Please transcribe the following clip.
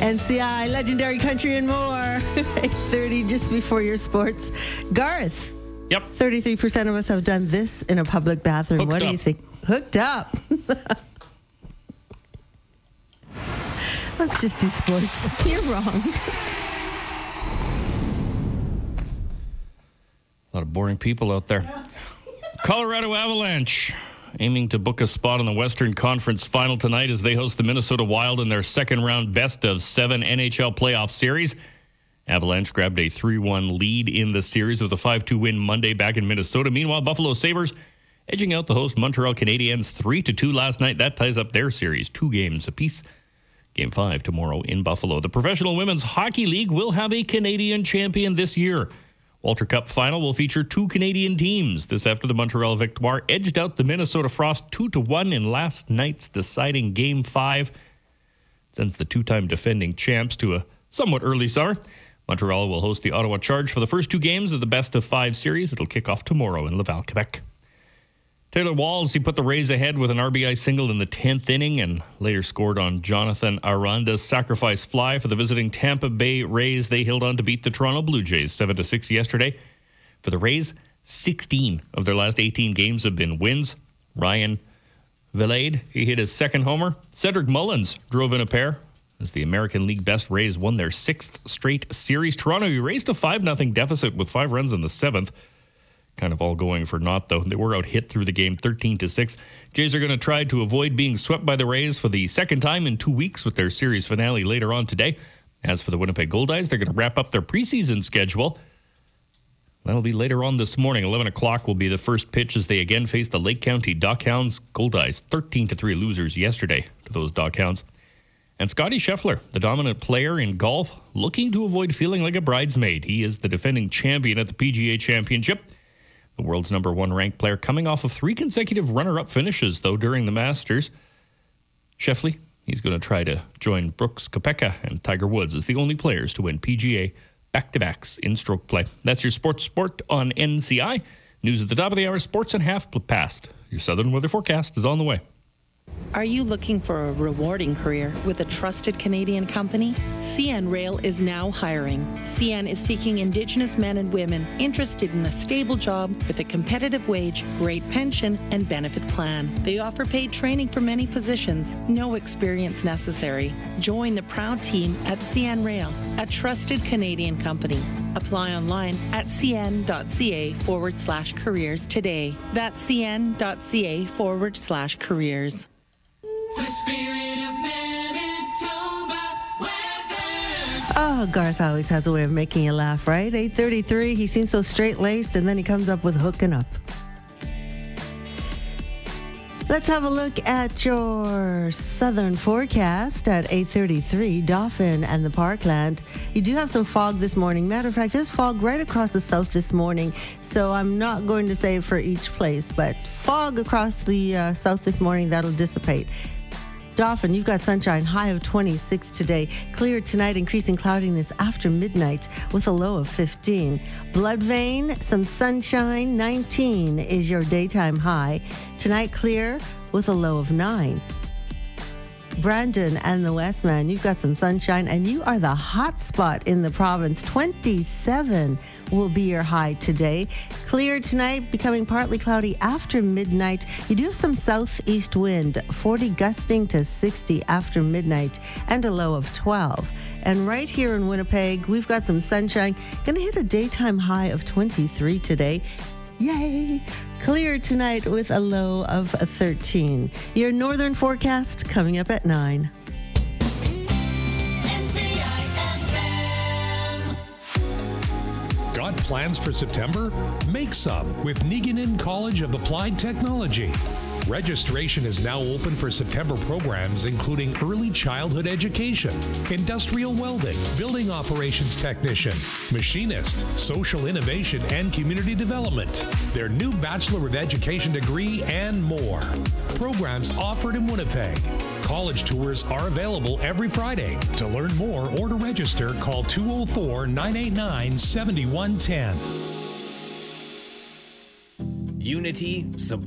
NCI, Legendary Country and more. 8:30 just before your sports. Garth. Yep. 33% of us have done this in a public bathroom. Hooked what do up. you think? Hooked up. Let's just do sports. You're wrong. A lot of boring people out there. Colorado Avalanche aiming to book a spot in the Western Conference Final tonight as they host the Minnesota Wild in their second-round best-of-7 NHL playoff series. Avalanche grabbed a 3-1 lead in the series with a 5-2 win Monday back in Minnesota. Meanwhile, Buffalo Sabres edging out the host Montreal Canadiens 3-2 last night. That ties up their series 2 games apiece. Game 5 tomorrow in Buffalo. The Professional Women's Hockey League will have a Canadian champion this year. Walter Cup final will feature 2 Canadian teams. This after the Montreal Victoire edged out the Minnesota Frost 2-1 in last night's deciding Game 5. Sends the 2-time defending champs to a somewhat early summer. Montreal will host the Ottawa Charge for the first 2 games of the best-of-5 series. It'll kick off tomorrow in Laval, Quebec. Taylor Walls, he put the Rays ahead with an RBI single in the 10th inning and later scored on Jonathan Aranda's sacrifice fly for the visiting Tampa Bay Rays. They held on to beat the Toronto Blue Jays 7-6 yesterday. For the Rays, 16 of their last 18 games have been wins. Ryan Vilade, he hit his second homer. Cedric Mullins drove in a pair as the American League best Rays won their 6th straight series. Toronto erased a 5-0 deficit with 5 runs in the 7th. Kind of all going for naught, though. They were out hit through the game 13-6. Jays are going to try to avoid being swept by the Rays for the second time in 2 weeks with their series finale later on today. As for the Winnipeg Goldeyes, they're going to wrap up their preseason schedule. That'll be later on this morning. 11 o'clock will be the first pitch as they again face the Lake County Dockhounds. Goldeyes 13-3 losers yesterday to those Dockhounds. And Scotty Scheffler, the dominant player in golf, looking to avoid feeling like a bridesmaid. He is the defending champion at the PGA Championship. The world's number 1 ranked player coming off of 3 consecutive runner-up finishes, though, during the Masters. Scheffler, he's going to try to join Brooks Koepka and Tiger Woods as the only players to win PGA back-to-backs in stroke play. That's your sports sport on NCI. News at the top of the hour, sports and half past. Your southern weather forecast is on the way. Are you looking for a rewarding career with a trusted Canadian company? CN Rail is now hiring. CN is seeking Indigenous men and women interested in a stable job with a competitive wage, great pension, and benefit plan. They offer paid training for many positions, no experience necessary. Join the proud team at CN Rail, a trusted Canadian company. Apply online at cn.ca/careers today. That's cn.ca/careers. The spirit of Manitoba weather. Oh, Garth always has a way of making you laugh, right? 8:33, he seems so straight-laced, and then he comes up with hooking up. Let's have a look at your southern forecast at 8:33, Dauphin and the Parkland. You do have some fog this morning. Matter of fact, there's fog right across the south this morning, so I'm not going to say for each place, but fog across the south this morning, that'll dissipate. Dauphin, you've got sunshine, high of 26 today. Clear tonight, increasing cloudiness after midnight with a low of 15. Bloodvein, some sunshine, 19 is your daytime high. Tonight, clear with a low of 9. Brandon and the Westman, you've got some sunshine, and you are the hot spot in the province. 27 will be your high today. Clear tonight, becoming partly cloudy after midnight. You do have some southeast wind, 40 gusting to 60 after midnight, and a low of 12. And right here in Winnipeg, we've got some sunshine. Going to hit a daytime high of 23 today. Yay! Clear tonight with a low of 13. Your northern forecast coming up at 9. Got plans for September? Make some with Niguinin College of Applied Technology. Registration is now open for September programs including early childhood education, industrial welding, building operations technician, machinist, social innovation, and community development, their new Bachelor of Education degree, and more. Programs offered in Winnipeg. College tours are available every Friday. To learn more or to register, call 204-989-7110. Unity,